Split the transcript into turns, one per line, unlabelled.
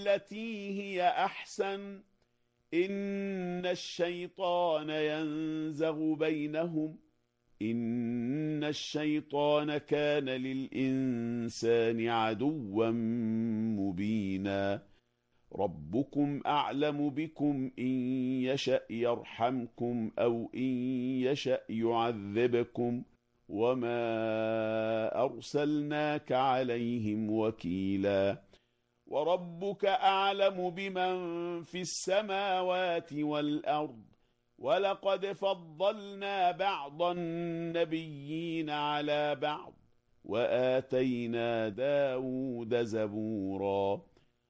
التي هي أحسن إن الشيطان ينزغ بينهم إن الشيطان كان للإنسان عدوا مبينا ربكم أعلم بكم إن يشأ يرحمكم أو إن يشأ يعذبكم وما أرسلناك عليهم وكيلا وربك أعلم بمن في السماوات والأرض ولقد فضلنا بعض النبيين على بعض وآتينا داود زبورا